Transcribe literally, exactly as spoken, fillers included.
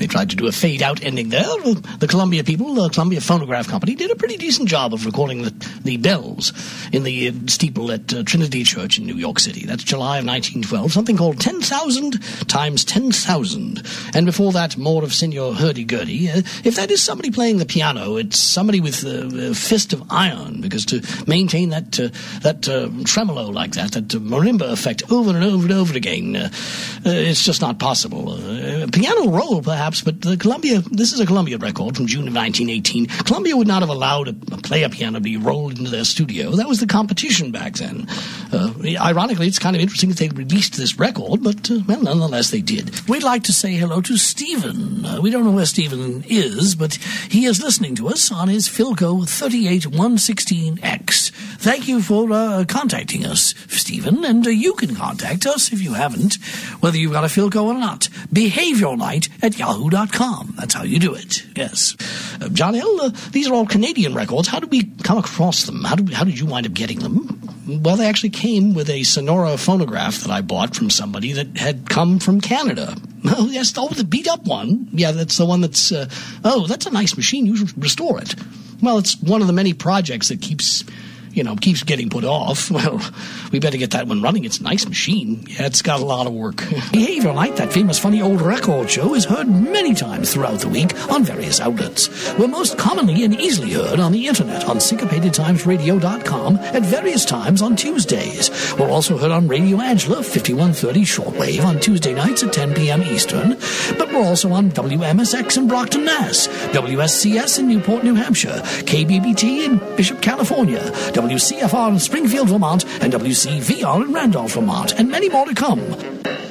They tried to do a fade-out ending there. The Columbia people, the Columbia Phonograph Company, did a pretty decent job of recording the, the bells in the uh, steeple at uh, Trinity Church in New York City. That's July of nineteen twelve, something called ten thousand times ten thousand. And before that, more of Senor Hurdy-Gurdy. Uh, if that is somebody playing the piano, it's somebody with uh, a fist of iron, because to maintain that uh, that uh, tremolo like that, that uh, marimba effect over and over and over again, uh, uh, it's just not possible. Uh, piano roll, perhaps, but the Columbia, this is a Columbia record from June of nineteen eighteen. Columbia would not have allowed a, a player piano to be rolled into their studio. That was the competition back then. Uh, ironically, it's kind of interesting that they released this record, but, uh, well, nonetheless, they did. We'd like to say hello to Stephen. Uh, we don't know where Stephen is, but he is listening to us on his Philco thirty-eight one sixteen X. Thank you for uh, contacting us, Stephen, and uh, you can contact us if you haven't, whether you've got a Philco or not. Behaviornight at yahoo dot com. That's how you do it. Yes. Uh, John L., uh, these are all Canadian records. How did we come across them? How did, how did you wind up getting them? Well, they actually came with a Sonora phonograph that I bought from somebody that had come from Canada. Oh, yes, oh, the beat-up one. Yeah, that's the one that's, uh, oh, that's a nice machine. You should restore it. Well, it's one of the many projects that keeps... you know, keeps getting put off. Well, we better get that one running. It's a nice machine. Yeah, it's got a lot of work. Behavior Night, that famous funny old record show, is heard many times throughout the week on various outlets. We're most commonly and easily heard on the internet on syncopated times radio dot com at various times on Tuesdays. We're also heard on Radio Angela, fifty-one thirty shortwave on Tuesday nights at ten p.m. Eastern. But we're also on W M S X in Brockton, Mass, W S C S in Newport, New Hampshire, K B B T in Bishop, California, W C F R in Springfield, Vermont, and W C V R in Randolph, Vermont, and many more to come.